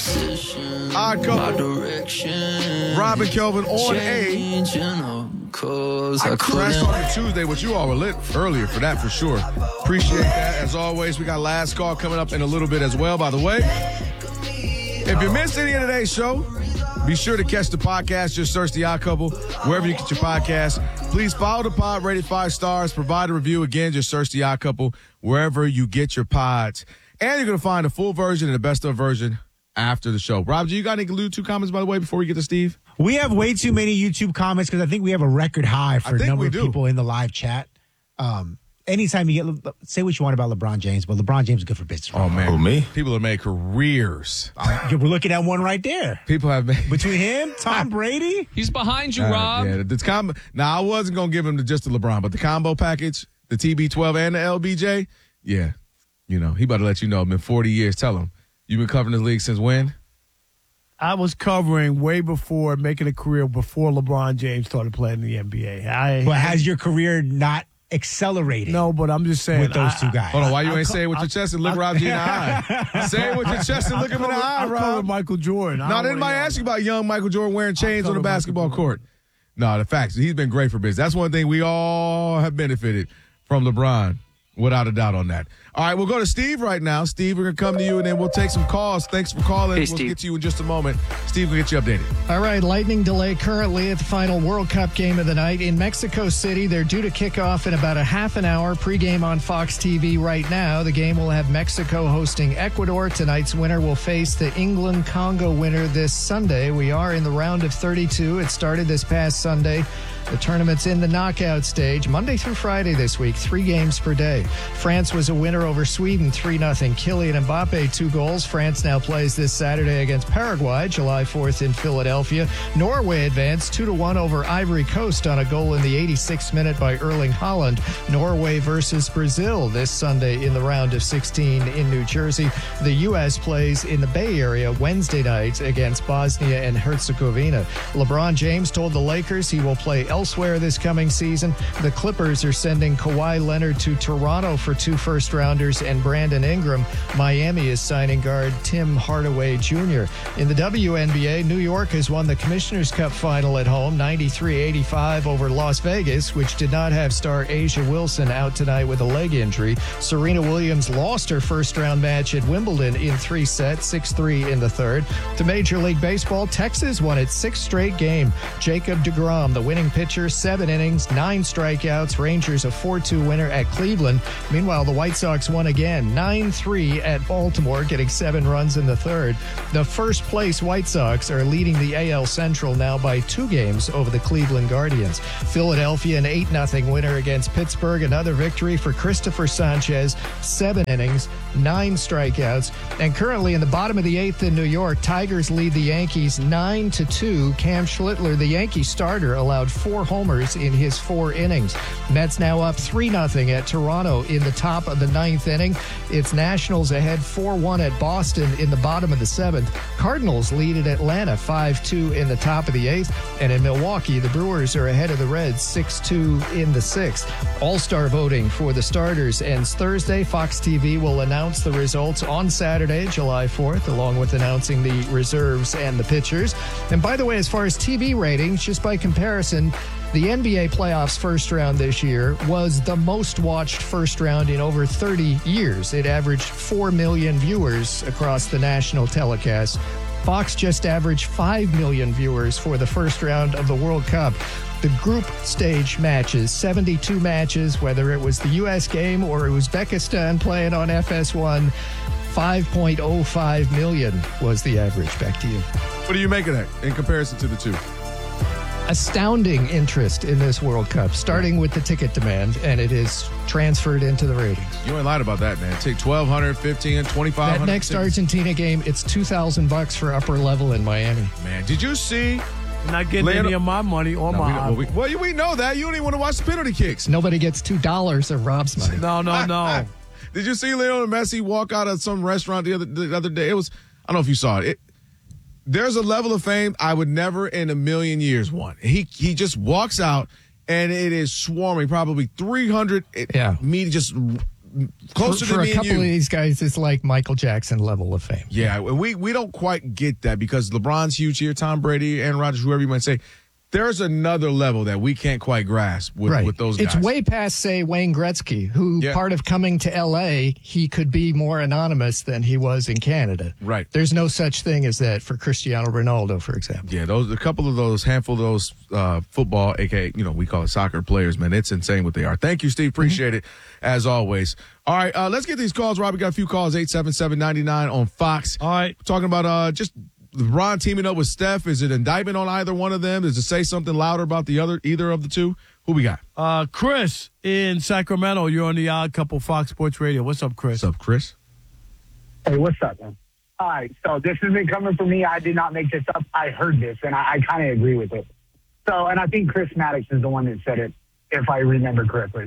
Odd Couple. Rob and Kelvin on A. I crashed on a Tuesday, which you all were lit earlier for that for sure. Appreciate that. As always, we got last call coming up in a little bit as well, by the way. If you missed any of today's show, be sure to catch the podcast. Just search The Odd Couple wherever you get your podcast. Please follow the pod, rate it 5 stars, provide a review. Again, just search The Odd Couple wherever you get your pods. And you're going to find a full version and the best of version after the show. Rob, do you got any YouTube comments, by the way, before we get to Steve? We have way too many YouTube comments because I think we have a record high for a number of people in the live chat. Anytime you get, say what you want about LeBron James, but LeBron James is good for business. Oh, man. Who, me? People have made careers. We're looking at one right there. People have made. Between him, Tom Brady. He's behind you, Rob. Yeah, the combo. Now, I wasn't going to give him just the LeBron, but the combo package, the TB12 and the LBJ, yeah. You know, he about to let you know. It's been 40 years. Tell him. You've been covering this league since when? I was covering way before, making a career before LeBron James started playing in the NBA. But has your career not accelerated? No, but I'm just saying. With those two guys. Hold on, why you ain't saying it with your chest and look Rob G in the eye? Say it with your chest and look him in the eye, Rob. Michael Jordan. No, didn't anybody ask you about young Michael Jordan wearing chains on the basketball court? No, the facts. He's been great for business. That's one thing we all have benefited from LeBron. Without a doubt on that. All right, we'll go to Steve right now. Steve, we're going to come to you, and then we'll take some calls. Thanks for calling. Hey, we'll get to you in just a moment. Steve, we'll get you updated. All right, lightning delay currently at the final World Cup game of the night. In Mexico City, they're due to kick off in about a half an hour. Pregame on Fox TV right now. The game will have Mexico hosting Ecuador. Tonight's winner will face the England-Congo winner this Sunday. We are in the round of 32. It started this past Sunday. The tournament's in the knockout stage, Monday through Friday this week, 3 games per day. France was a winner over Sweden, 3-0. Kylian Mbappe, 2 goals. France now plays this Saturday against Paraguay, July 4th in Philadelphia. Norway advanced 2-1 over Ivory Coast on a goal in the 86th minute by Erling Haaland. Norway versus Brazil this Sunday in the round of 16 in New Jersey. The U.S. plays in the Bay Area Wednesday night against Bosnia and Herzegovina. LeBron James told the Lakers he will play elsewhere this coming season. The Clippers are sending Kawhi Leonard to Toronto for 2 first-rounders and Brandon Ingram. Miami is signing guard Tim Hardaway Jr. In the WNBA, New York has won the Commissioner's Cup final at home, 93-85 over Las Vegas, which did not have star Asia Wilson out tonight with a leg injury. Serena Williams lost her first-round match at Wimbledon in 3 sets, 6-3 in the third. To Major League Baseball, Texas won its 6th straight game. Jacob deGrom, the winning pitcher, 7 innings, 9 strikeouts. Rangers a 4-2 winner at Cleveland. Meanwhile, the White Sox won again, 9-3 at Baltimore, getting 7 runs in the third. The first-place White Sox are leading the AL Central now by 2 games over the Cleveland Guardians. Philadelphia an 8-0 winner against Pittsburgh. Another victory for Christopher Sanchez, 7 innings, 9 strikeouts. And currently in the bottom of the 8th in New York, Tigers lead the Yankees 9-2. Cam Schlittler, the Yankee starter, allowed 4 homers in his 4 innings. Mets now up 3-0 at Toronto in the top of the 9th inning. It's Nationals ahead 4-1 at Boston in the bottom of the 7th. Cardinals lead at Atlanta 5-2 in the top of the 8th. And in Milwaukee, the Brewers are ahead of the Reds 6-2 in the 6th. All-star voting for the starters ends Thursday. Fox TV will announce the results on Saturday, July 4th, along with announcing the reserves and the pitchers. And by the way, as far as TV ratings, just by comparison, the NBA playoffs first round this year was the most watched first round in over 30 years. It averaged 4 million viewers across the national telecast. Fox just averaged 5 million viewers for the first round of the World Cup. The group stage matches, 72 matches, whether it was the U.S. game or Uzbekistan playing on FS1, 5.05 million was the average. Back to you. What do you make of that in comparison to the two? Astounding interest in this World Cup, starting with the ticket demand, and it is transferred into the ratings. You ain't lied about that, man. Take 1,200, 1,500, 2,500. That next Argentina game, it's $2,000 for upper level in Miami. Man, did you see? I'm not getting any of my money or my we know that. You don't even want to watch the penalty kicks. Nobody gets $2 of Rob's money. No. Did you see Lionel Messi walk out of some restaurant the other day? It was, I don't know if you saw it. There's a level of fame I would never in a million years want. He just walks out, and it is swarming, probably 300 media just closer for to me a couple and you. of these guys, it's like Michael Jackson level of fame. Yeah, we don't quite get that because LeBron's huge here, Tom Brady, Aaron Rodgers, whoever you might say. There's another level that we can't quite grasp with those guys. It's way past, say, Wayne Gretzky, who part of coming to L.A., he could be more anonymous than he was in Canada. Right. There's no such thing as that for Cristiano Ronaldo, for example. Yeah, a couple of those, handful of those football, a.k.a., we call it soccer players, man. It's insane what they are. Thank you, Steve. Appreciate it, as always. All right, let's get these calls. Rob, we got a few calls, 877-99 on Fox. All right. We're talking about just LeBron teaming up with Steph. Is it indictment on either one of them? Does it say something louder about either of the two? Who we got? Chris in Sacramento. You're on the Odd Couple Fox Sports Radio. What's up, Chris? What's up, Chris? Hey, what's up, man? All right, so this has been coming from me. I did not make this up. I heard this, and I kind of agree with it. So, and I think Chris Maddox is the one that said it, if I remember correctly.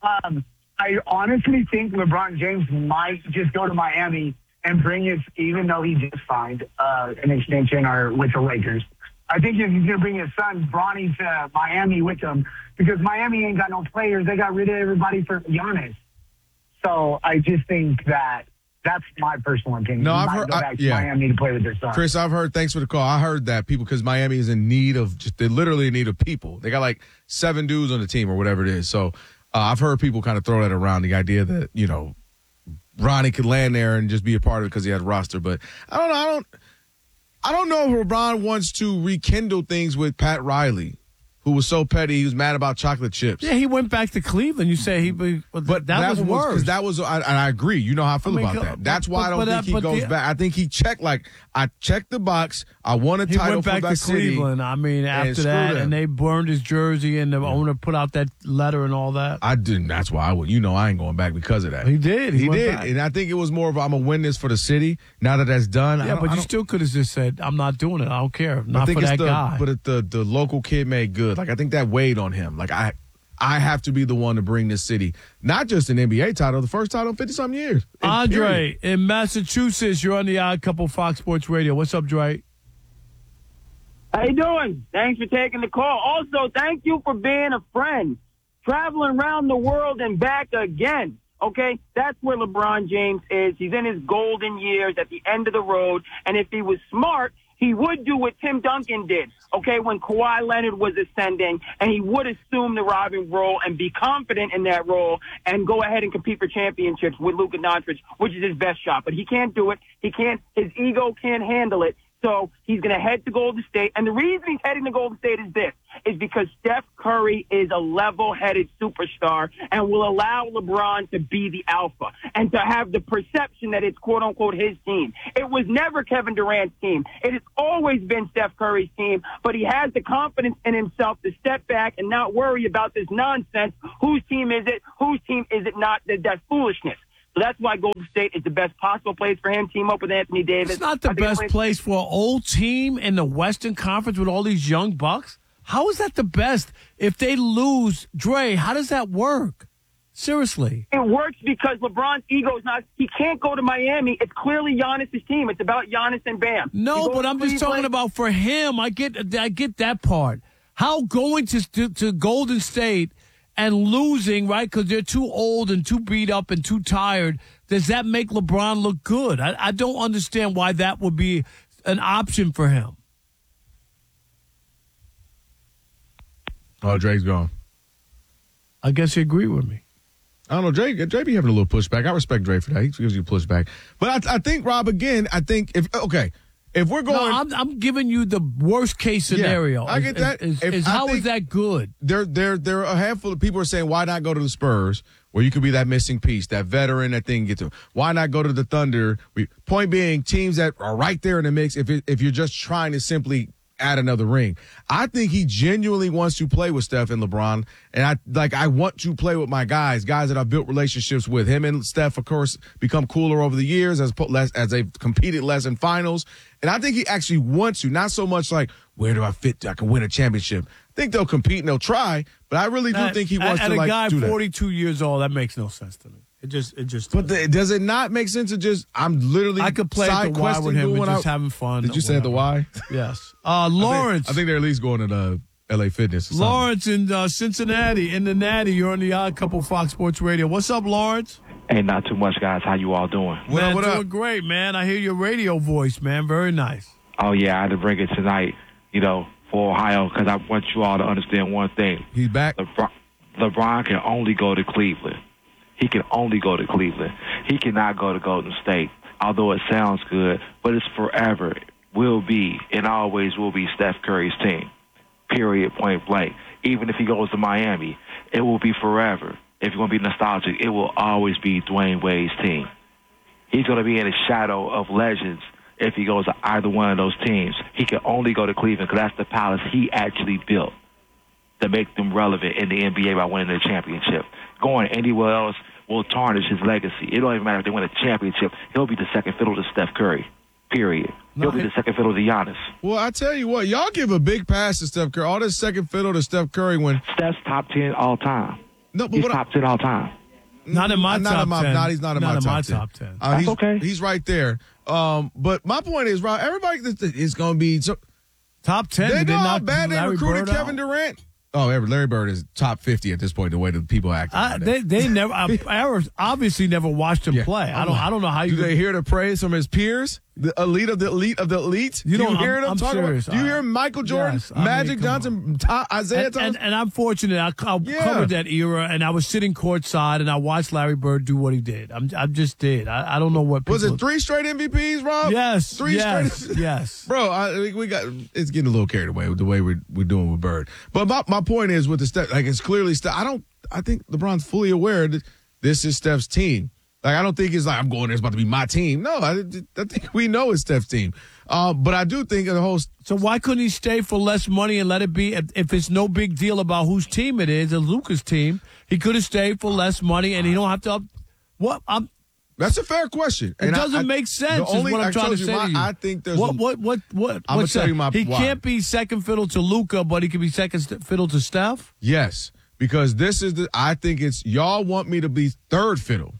I honestly think LeBron James might just go to Miami and bring his, even though he just signed an extension or with the Lakers. I think if he's going to bring his son, Bronny, to Miami with him, because Miami ain't got no players. They got rid of everybody for Giannis. So I just think that's my personal opinion. No, he I've might heard go back to Miami to play with their son. Chris, I've heard, thanks for the call. I heard that people, because Miami is in need of, they're literally in need of people. They got like 7 dudes on the team or whatever it is. So I've heard people kind of throw that around, the idea that, Ronnie could land there and just be a part of it because he had a roster. But I don't know if LeBron wants to rekindle things with Pat Riley, who was so petty. He was mad about chocolate chips. Yeah, he went back to Cleveland. You say but that was worse. Because that was, and I agree. You know how I feel about that. That's why I don't think he goes back. I think he checked, I checked the box. I won a title for that city. He went back to Cleveland. I mean, after that, and they burned his jersey, and the owner put out that letter and all that. I didn't. That's why I would. I ain't going back because of that. He did. He did. Back. And I think it was more of, I'm going to win this for the city. Now that that's done. Yeah, but you still could have just said, I'm not doing it. I don't care. Not for that guy. But the local kid made good. I think that weighed on him. I have to be the one to bring this city, not just an NBA title, the first title in 50-something years. Andre in Massachusetts, you're on the Odd Couple Fox Sports Radio. What's up, Dre? How you doing? Thanks for taking the call. Also, thank you for being a friend. Traveling around the world and back again. Okay? That's where LeBron James is. He's in his golden years at the end of the road. And if he was smart, he would do what Tim Duncan did, okay, when Kawhi Leonard was ascending, and he would assume the Robin role and be confident in that role and go ahead and compete for championships with Luka Doncic, which is his best shot. But he can't do it. His ego can't handle it. So he's going to head to Golden State. And the reason he's heading to Golden State is because Steph Curry is a level-headed superstar and will allow LeBron to be the alpha and to have the perception that it's quote-unquote his team. It was never Kevin Durant's team. It has always been Steph Curry's team, but he has the confidence in himself to step back and not worry about this nonsense. Whose team is it? Whose team is it not? That's foolishness. So that's why Golden State is the best possible place for him. Team up with Anthony Davis. It's not the best place for an old team in the Western Conference with all these young bucks. How is that the best? If they lose, Dre, how does that work? Seriously. It works because LeBron's ego is not – he can't go to Miami. It's clearly Giannis' team. It's about Giannis and Bam. No, but I'm just talking about for him. I get that part. How going to Golden State – and losing, right, because they're too old and too beat up and too tired, does that make LeBron look good? I don't understand why that would be an option for him. Oh, Drake's gone. I guess he agreed with me. I don't know, Drake be having a little pushback. I respect Drake for that. He gives you pushback. But I think, Rob, again, if we're going, no, I'm giving you the worst case scenario. Yeah, I get that. How is that good? There are a handful of people are saying, why not go to the Spurs, where you could be that missing piece, that veteran, that thing get to. Why not go to the Thunder? Point being, teams that are right there in the mix. If you're just trying to simply add another ring, I think he genuinely wants to play with Steph and LeBron, and I want to play with my guys that I've built relationships with. Him and Steph, of course, become cooler over the years as they've competed less in finals. And I think he actually wants to, not so much like, where do I fit? I can win a championship. I think they'll compete and they'll try, but I really do think he wants to, like, guy do that. 42 years old, that makes no sense to me. It just. But does it not make sense to just? I'm literally. I could play at the Y with him and just having fun. Did you say the Y? Yes. Lawrence. I think they're at least going to LA Fitness. Lawrence in Cincinnati, in the Natty. You're on the Odd Couple Fox Sports Radio. What's up, Lawrence? Hey, not too much, guys. How you all doing? Man, doing great, man. I hear your radio voice, man. Very nice. Oh, yeah, I had to bring it tonight, for Ohio, because I want you all to understand one thing. He's back. LeBron can only go to Cleveland. He can only go to Cleveland. He cannot go to Golden State, although it sounds good, but it's forever, will be, and always will be Steph Curry's team, period, point blank. Even if he goes to Miami, it will be forever. If you're going to be nostalgic, it will always be Dwayne Wade's team. He's going to be in the shadow of legends if he goes to either one of those teams. He can only go to Cleveland because that's the palace he actually built to make them relevant in the NBA by winning the championship. Going anywhere else will tarnish his legacy. It don't even matter if they win a championship. He'll be the second fiddle to Steph Curry, period. He'll be the second fiddle to Giannis. Well, I tell you what, y'all give a big pass to Steph Curry. All this second fiddle to Steph Curry when Steph's top 10 all time. No, but he's top 10 all time. Not in my top 10. He's not in my top 10. That's okay. He's right there. But my point is, Rob, everybody is going to be top 10. They know how not bad they recruited Bird Kevin Durant. Oh, Larry Bird is top 50 at this point. The way that people act. They never. I obviously never watched him play. I don't know how you. Do they hear the praise from his peers? The elite of the elite of the elite. You hear them talk about? Do you hear Michael Jordan, Magic Johnson, Isaiah Thomas? And I'm fortunate. I covered that era, and I was sitting courtside, and I watched Larry Bird do what he did. I just did. I don't know what. Was it 3 straight MVPs, Rob? Yes. 3 straight. Yes. Bro, we got it's getting a little carried away with the way we're doing with Bird. But my point is with the Steph, like it's clearly Steph. I think LeBron's fully aware that this is Steph's team. Like, I don't think it's like, I'm going there, it's about to be my team. No, I think we know it's Steph's team. But I do think the whole... So why couldn't he stay for less money and let it be, if it's no big deal about whose team it is, it's Luka's team, he could have stayed for less money and he don't have to... That's a fair question. It doesn't make sense is what I'm trying to say to you. I think there's... What? I'm going to tell you He why. can't be second fiddle to Luka, but he can be second fiddle to Steph? Yes, because I think it's, y'all want me to be third fiddle.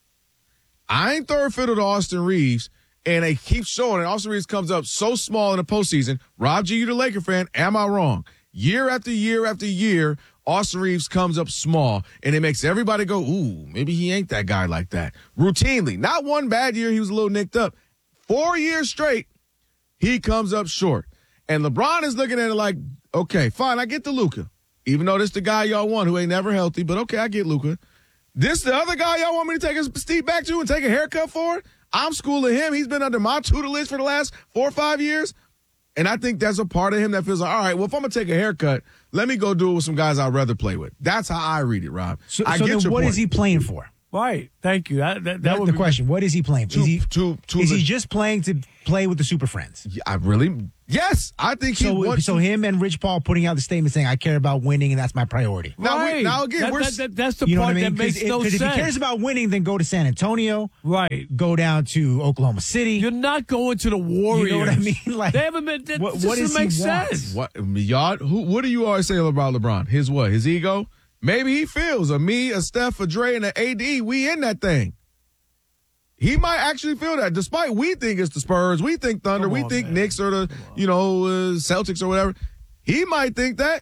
I ain't third fiddle to Austin Reeves, and they keep showing it. Austin Reeves comes up so small in the postseason. Rob G, you the Laker fan, am I wrong? Year after year after year, Austin Reeves comes up small, and it makes everybody go, ooh, maybe he ain't that guy like that. Routinely. Not one bad year he was a little nicked up. 4 years straight, he comes up short. And LeBron is looking at it like, okay, fine, I get the Luka. Even though this the guy y'all want who ain't never healthy, but okay, I get Luka. This the other guy y'all want me to take his seat back to and take a haircut for? I'm schooling him. He's been under my tutelage for the last 4 or 5 years. And I think that's a part of him that feels like, all right, well, if I'm going to take a haircut, let me go do it with some guys I'd rather play with. That's how I read it, Rob. So then what is he playing for? Right. Thank you. That That's would the be question. What is he playing for? Is he just playing to play with the Super Friends? Yes, I think so him and Rich Paul putting out the statement saying, I care about winning and that's my priority. Right. Now again, that's the part that makes no sense. Because if he cares about winning, then go to San Antonio. Right. Go down to Oklahoma City. You're not going to the Warriors. You know what I mean? Like, they haven't been. What does make he want? sense. What do you always say about LeBron? His what? His ego? Maybe he feels a Steph, a Dre, and an AD. We in that thing. He might actually feel that, despite we think it's the Spurs, we think Thunder, we think Knicks or the Celtics or whatever. He might think that.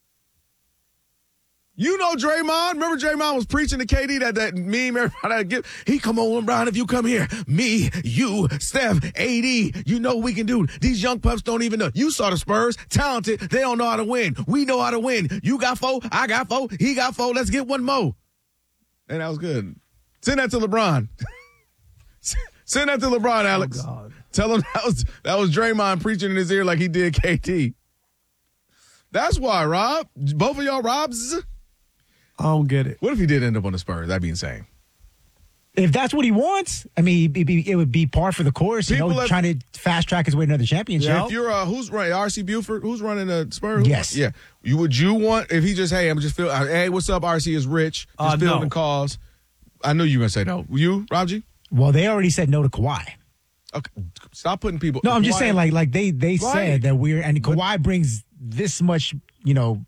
You know Draymond. Remember Draymond was preaching to KD that meme everybody give. He come on, Brian, if you come here. Me, you, Steph, AD. You know what we can do. These young pups don't even know. You saw the Spurs. Talented. They don't know how to win. We know how to win. You got 4. I got 4. He got 4. Let's get one more. And that was good. Send that to LeBron. Send that to LeBron, Alex. Oh, God. Tell him that was Draymond preaching in his ear like he did KT. That's why, Rob. Both of y'all Robs. I don't get it. What if he did end up on the Spurs? That'd be insane. If that's what he wants, I mean, it would be par for the course. Trying to fast track his way to another championship. Yeah. If you're who's running RC Buford? Who's running the Spurs? Yes. Yeah. Would you want if he just hey, what's up? RC is rich. Just fielding calls. I knew you were gonna say no. You, Raji? Well, they already said no to Kawhi. Okay, stop putting people. No, I'm just saying, like they said that and Kawhi brings this much,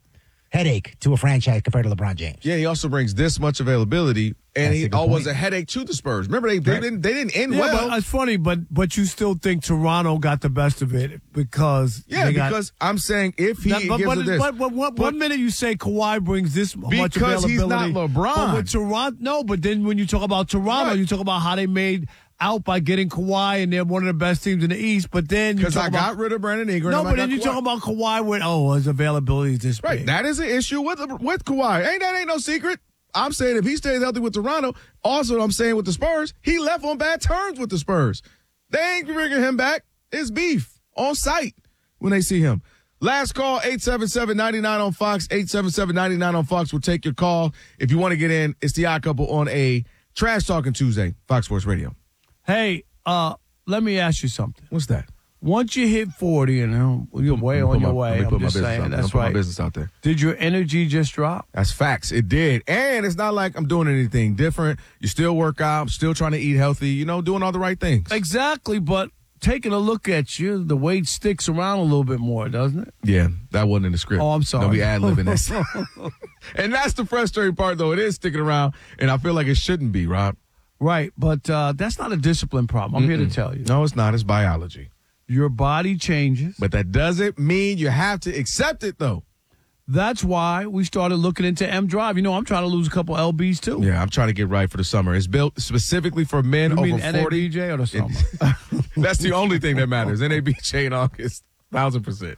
headache to a franchise compared to LeBron James. Yeah, he also brings this much availability, and he was a headache to the Spurs. Remember, they didn't end well. But it's funny, but you still think Toronto got the best of it because because I'm saying if he gives it this. But one minute you say Kawhi brings this much availability. Because he's not LeBron. But with Toronto, no, but then when you talk about Toronto, you talk about how they made out by getting Kawhi, and they're one of the best teams in the East. But then because I got rid of Brandon Ingram. No, but then you talk about Kawhi with his availability is this big. Right, that is an issue with Kawhi. Ain't no secret. I'm saying if he stays healthy with Toronto, also I'm saying with the Spurs, he left on bad terms with the Spurs. They ain't bringing him back. It's beef on site when they see him. Last call, 877-99 on Fox. 877-99 on Fox. We'll take your call. If you want to get in, it's the Odd Couple on a Trash Talking Tuesday, Fox Sports Radio. Hey, let me ask you something. What's that? Once you hit 40 and you're way on your way, I'm just saying, that's right. My business out there. Did your energy just drop? That's facts. It did. And it's not like I'm doing anything different. You still work out, still trying to eat healthy, doing all the right things. Exactly, but taking a look at you, the weight sticks around a little bit more, doesn't it? Yeah, that wasn't in the script. Oh, I'm sorry. Don't be ad-libbing that. And that's the frustrating part, though. It is sticking around, and I feel like it shouldn't be, Rob. Right, but that's not a discipline problem. I'm here to tell you. No, it's not. It's biology. Your body changes. But that doesn't mean you have to accept it, though. That's why we started looking into M Drive. I'm trying to lose a couple LBs, too. Yeah, I'm trying to get right for the summer. It's built specifically for men over 40. NABJ or the summer? That's the only thing that matters. NABJ in August, 1,000%.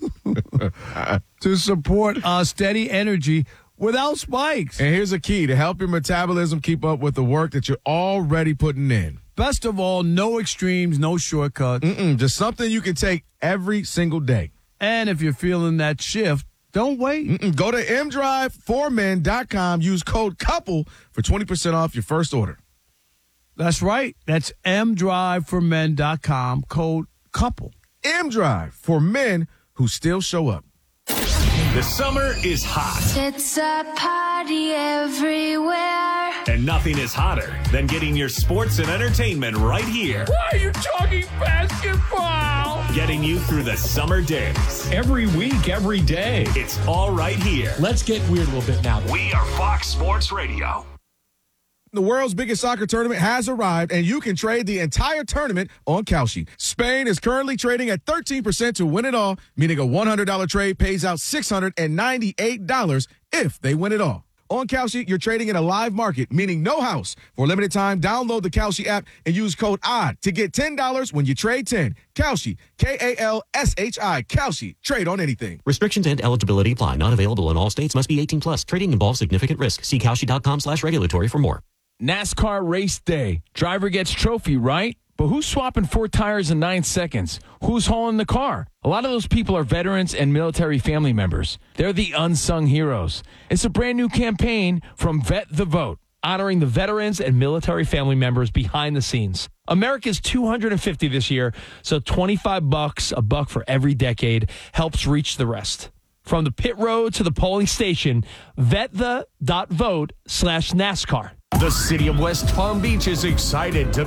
To support steady energy without spikes. And here's a key to help your metabolism keep up with the work that you're already putting in. Best of all, no extremes, no shortcuts. Just something you can take every single day. And if you're feeling that shift, don't wait. Go to mdriveformen.com. Use code COUPLE for 20% off your first order. That's right. That's mdriveformen.com, code COUPLE. mDrive for men who still show up. The summer is hot. It's a party everywhere. And nothing is hotter than getting your sports and entertainment right here. Why are you talking basketball? Getting you through the summer days. Every week, every day. It's all right here. Let's get weird a little bit now. We are Fox Sports Radio. The world's biggest soccer tournament has arrived, and you can trade the entire tournament on Kalshi. Spain is currently trading at 13% to win it all, meaning a $100 trade pays out $698 if they win it all. On Kalshi, you're trading in a live market, meaning no house. For a limited time, download the Kalshi app and use code ODD to get $10 when you trade 10. Kalshi, Kalshi, Kalshi. Trade on anything. Restrictions and eligibility apply. Not available in all states. Must be 18 plus. Trading involves significant risk. See Kalshi.com/regulatory for more. NASCAR race day. Driver gets trophy, right? But who's swapping 4 tires in 9 seconds? Who's hauling the car? A lot of those people are veterans and military family members. They're the unsung heroes. It's a brand new campaign from Vet the Vote, honoring the veterans and military family members behind the scenes. America's 250 this year, so $25, a buck for every decade, helps reach the rest. From the pit road to the polling station, vetThe.vote/NASCAR. The city of West Palm Beach is excited to